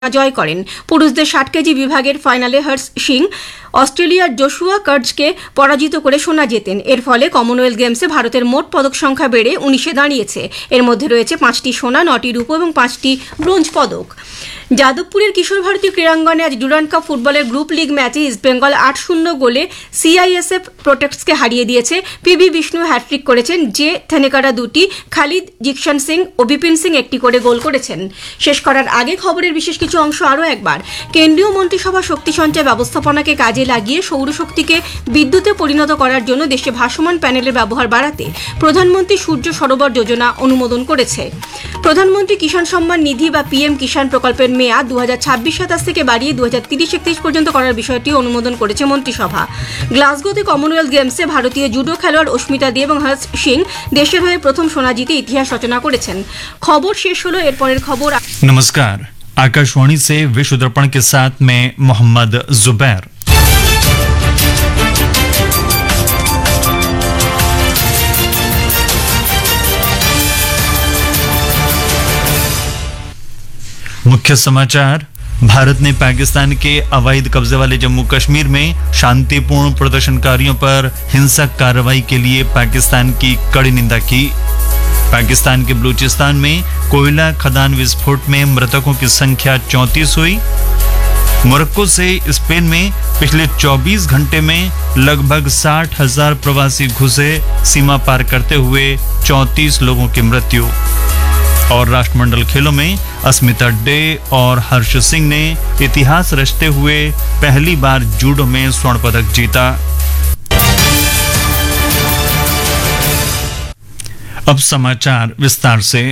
জয় করেন। পুরুষদের 60 কেজি বিভাগের ফাইনালে হর্ষ সিং অস্ট্রেলিয়ার জোশুয়া কার্জকে পরাজিত করে সোনা জেতেন। এর ফলে কমনওয়েলথ গেমসে ভারতের মোট পদক সংখ্যা বেড়ে 19-এ দাঁড়িয়েছে। এর মধ্যে রয়েছে 5টি সোনা, 9টি রূপো এবং 5টি ব্রোঞ্জ পদক। যাদবপুরের কিশোর ভারতী ক্রীড়াঙ্গনে আজ ডুরান্ড কাপ ফুটবলের গ্রুপ লিগ ম্যাচে ইস্টবেঙ্গল 8-0 গোলে সিআইএসএফ প্রোটেক্টসকে হারিয়ে দিয়েছে। পিভি বিষ্ণু হ্যাট্রিক করেছেন, জে থেনেকারা 2টি, খালিদ জিকশন সিং ও বিপিন সিং 1টি করে গোল করেছেন। শেষ করার আগে খবরের বিশেষ কিছু অংশ আরও একবার। কেন্দ্রীয় মন্ত্রিসভা শক্তি সঞ্চয় ব্যবস্থাপনাকে কাজে লাগিয়ে সৌরশক্তিকে বিদ্যুতে পরিণত করার জন্য দেশে ভাসমান প্যানেলের ব্যবহার বাড়াতে প্রধানমন্ত্রী সূর্য সরোবর যোজনা অনুমোদন করেছে। প্রধানমন্ত্রী কিষাণ সম্মান নিধি বা পিএম কিষাণ প্রকল্পের মেয়াদ 2026-27 থেকে বাড়িয়ে 2030-31 পর্যন্ত করার বিষয়টি অনুমোদন করেছে মন্ত্রিসভা। গ্লাসগোতে কমনওয়েলথ গেমসে ভারতীয় জুডো খেলোয়াড় অস্মিতা দে এবং হর্ষ সিং দেশের হয়ে প্রথম সোনা জিতে ইতিহাস রচনা করেছেন। খবর শেষ হলো, এরপরের খবর। नमस्कार, आकाशवाणी से विश्व दर्पण के साथ मैं मोहम्मद जुबैर। मुख्य समाचार। भारत ने पाकिस्तान के अवैध कब्जे वाले जम्मू कश्मीर में शांतिपूर्ण प्रदर्शनकारियों पर हिंसक कार्रवाई के लिए पाकिस्तान की कड़ी निंदा की। पाकिस्तान के बलूचिस्तान में कोयला खदान विस्फोट में मृतकों की संख्या 34 हुई। मोरक्को से स्पेन में पिछले 24 घंटे में लगभग 60,000 प्रवासी घुसे, सीमा पार करते हुए 34 लोगों की मृत्यु। और राष्ट्रमंडल खेलों में अस्मिता डे और हर्ष सिंह ने इतिहास रचते हुए पहली बार जूडो में स्वर्ण पदक जीता। अब समाचार विस्तार से।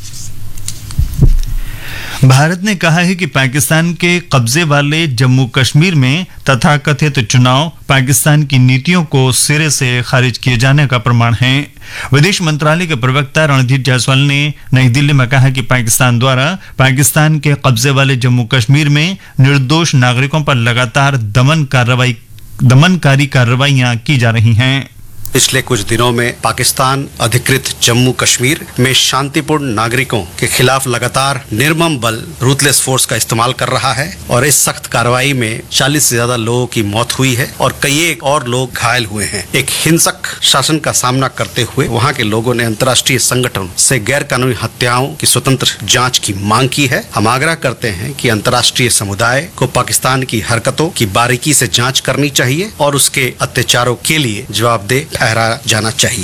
भारत ने कहा है कि पाकिस्तान के कब्जे वाले जम्मू कश्मीर में तथाकथित चुनाव पाकिस्तान की नीतियों को सिरे से खारिज किए जाने का प्रमाण है। विदेश मंत्रालय के प्रवक्ता रणधीर जायसवाल ने नई दिल्ली में कहा कि पाकिस्तान द्वारा पाकिस्तान के कब्जे वाले जम्मू कश्मीर में निर्दोष नागरिकों पर लगातार दमनकारी कार्रवाइयां की जा रही हैं। पिछले कुछ दिनों में पाकिस्तान अधिकृत जम्मू कश्मीर में शांतिपूर्ण नागरिकों के खिलाफ लगातार निर्मम बल रूथलेस फोर्स का इस्तेमाल कर रहा है और इस सख्त कार्रवाई में 40 से ज्यादा लोगों की मौत हुई है और कई और लोग घायल हुए हैं। एक हिंसक शासन का सामना करते हुए वहां के लोगों ने अंतर्राष्ट्रीय संगठन से गैर कानूनी हत्याओं की स्वतंत्र जांच की मांग की है। हम आग्रह करते हैं कि अंतर्राष्ट्रीय समुदाय को पाकिस्तान की हरकतों की बारीकी से जांच करनी चाहिए और उसके अत्याचारों के लिए जवाबदेह ठहराया जाना चाहिए।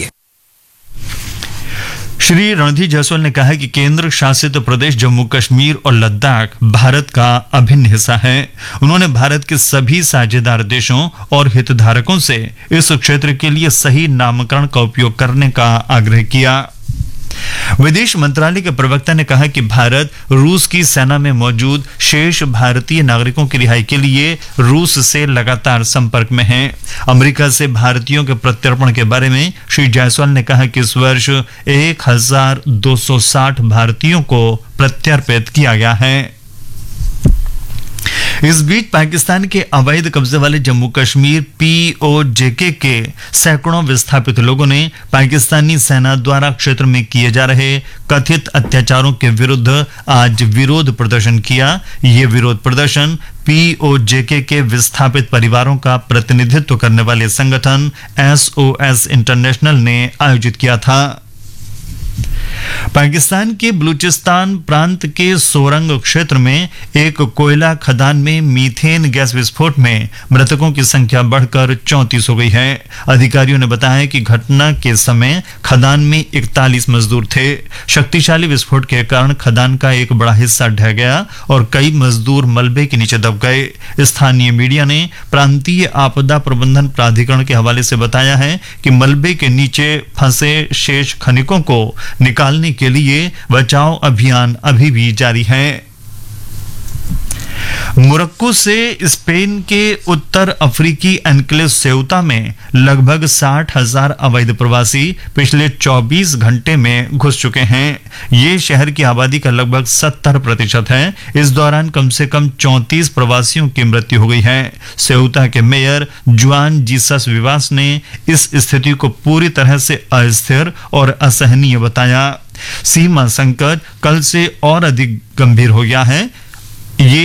श्री रणधीर जायसवाल ने कहा कि केंद्र शासित प्रदेश जम्मू कश्मीर और लद्दाख भारत का अभिन्न हिस्सा है। उन्होंने भारत के सभी साझेदार देशों और हितधारकों से इस क्षेत्र के लिए सही नामकरण का उपयोग करने का आग्रह किया। विदेश मंत्रालय के प्रवक्ता ने कहा कि भारत रूस की सेना में मौजूद शेष भारतीय नागरिकों की रिहाई के लिए रूस से लगातार संपर्क में है। अमेरिका से भारतीयों के प्रत्यर्पण के बारे में श्री जायसवाल ने कहा कि इस वर्ष 1260 भारतीयों को प्रत्यर्पित किया गया है। इस बीच पाकिस्तान के अवैध कब्जे वाले जम्मू कश्मीर पीओजेके के सैकड़ों विस्थापित लोगों ने पाकिस्तानी सेना द्वारा क्षेत्र में किए जा रहे कथित अत्याचारों के विरुद्ध आज विरोध प्रदर्शन किया। ये विरोध प्रदर्शन पीओजेके के विस्थापित परिवारों का प्रतिनिधित्व करने वाले संगठन SOS इंटरनेशनल ने आयोजित किया था। पाकिस्तान के बलूचिस्तान प्रांत के सोरंग क्षेत्र में एक कोयला खदान में मीथेन गैस विस्फोट में मृतकों की संख्या बढ़कर 34 हो गई है। अधिकारियों ने बताया कि घटना के समय खदान में 41 मजदूर थे। शक्तिशाली विस्फोट के कारण खदान का एक बड़ा हिस्सा ढह गया और कई मजदूर मलबे के नीचे दब गए। स्थानीय मीडिया ने प्रांतीय आपदा प्रबंधन प्राधिकरण के हवाले से बताया है कि मलबे के नीचे फंसे शेष खनिकों को निकालने के लिए बचाव अभियान अभी भी जारी है। मोरक्को से स्पेन के उत्तर अफ्रीकी एन्क्लेव सेउता में लगभग 60,000 अवैध प्रवासी पिछले 24 घंटे में घुस चुके हैं। ये शहर की आबादी का लगभग 70% है। इस दौरान कम से कम 34 प्रवासियों की मृत्यु हो गई है। सेउता के मेयर जुआन जीसस विवास ने इस स्थिति को पूरी तरह से अस्थिर और असहनीय बताया। सीमा संकट कल से और अधिक गंभीर हो गया है। ये